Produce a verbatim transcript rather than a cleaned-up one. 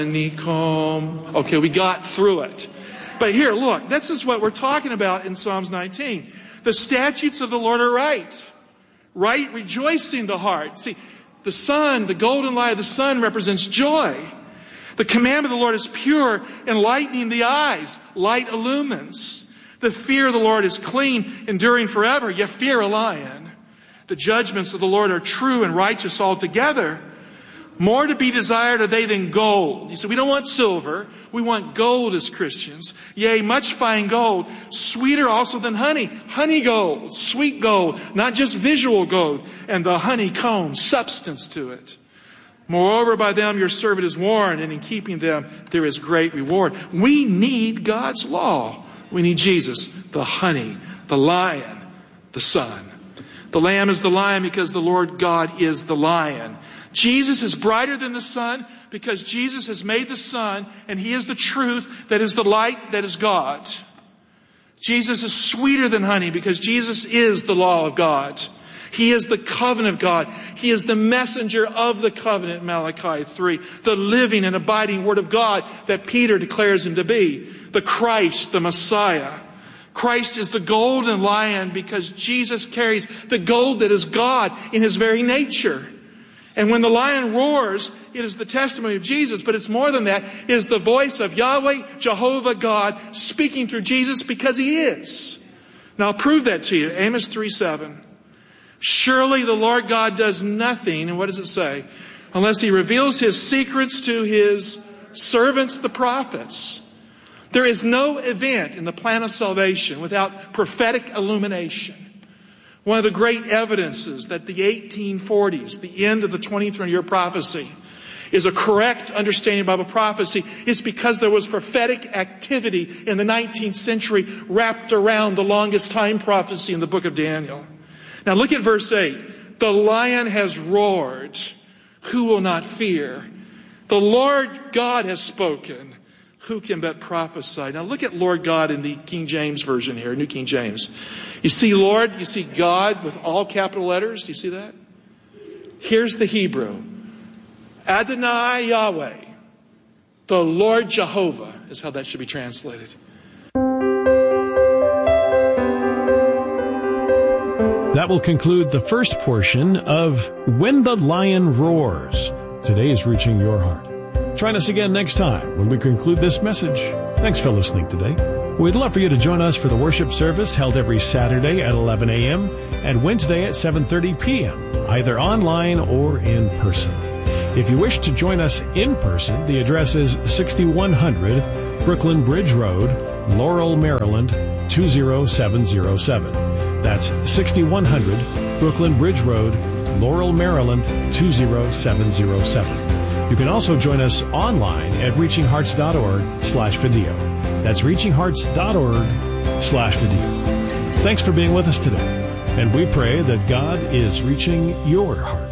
honeycomb. Okay, we got through it. But here, look, this is what we're talking about in Psalms nineteen. The statutes of the Lord are right. Right, rejoicing the heart. See, the sun, the golden light of the sun represents joy. The commandment of the Lord is pure, enlightening the eyes. Light illumines. The fear of the Lord is clean, enduring forever. You fear a lion. The judgments of the Lord are true and righteous altogether. More to be desired are they than gold. You say, we don't want silver. We want gold as Christians. Yea, much fine gold. Sweeter also than honey. Honey gold, sweet gold, not just visual gold. And the honeycomb, substance to it. Moreover, by them your servant is warned, and in keeping them there is great reward. We need God's law. We need Jesus, the honey, the lion, the son. The lamb is the lion because the Lord God is the lion. Jesus is brighter than the sun because Jesus has made the sun, and He is the truth that is the light that is God. Jesus is sweeter than honey because Jesus is the law of God. He is the covenant of God. He is the messenger of the covenant, Malachi three. The living and abiding Word of God that Peter declares Him to be. The Christ, the Messiah. Christ is the golden lion because Jesus carries the gold that is God in His very nature. And when the lion roars, it is the testimony of Jesus. But it's more than that. It is the voice of Yahweh, Jehovah God, speaking through Jesus because He is. Now I'll prove that to you. Amos three seven. Surely the Lord God does nothing, and what does it say? Unless He reveals His secrets to His servants, the prophets. There is no event in the plan of salvation without prophetic illumination. One of the great evidences that the eighteen forties, the end of the twentieth year prophecy, is a correct understanding of Bible prophecy is because there was prophetic activity in the nineteenth century wrapped around the longest time prophecy in the book of Daniel. Now look at verse eight. The lion has roared. Who will not fear? The Lord God has spoken. Who can but prophesy? Now look at Lord God in the King James Version here, New King James. You see Lord, you see God with all capital letters. Do you see that? Here's the Hebrew. Adonai Yahweh. The Lord Jehovah is how that should be translated. That will conclude the first portion of When the Lion Roars. Today is Reaching Your Heart. Join us again next time when we conclude this message. Thanks for listening today. We'd love for you to join us for the worship service held every Saturday at eleven a.m. and Wednesday at seven thirty p.m., either online or in person. If you wish to join us in person, the address is sixty-one hundred Brooklyn Bridge Road, Laurel, Maryland, two zero seven zero seven. That's sixty-one hundred Brooklyn Bridge Road, Laurel, Maryland, two zero seven zero seven. You can also join us online at reaching hearts dot org slash video. That's reaching hearts dot org slash video. Thanks for being with us today, and we pray that God is reaching your heart.